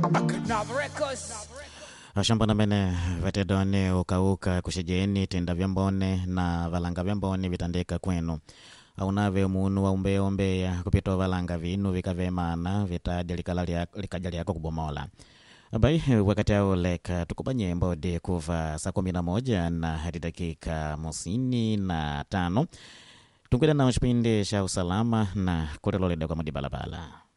Shamba na mene vatedone ukauka kushijeni tenda vyambone na valanga vyambone vitandeka kwenu. Aunave munu wa umbe ya kupito valanga vinu vikavemana vitaja likaja liyako kubomola. Abai wakati ya uleka tukubanye mbode kuva saa 11 na hadi dakika 55. Tungweda na mshipinde sha usalama na kureloleda kwa madibalabala.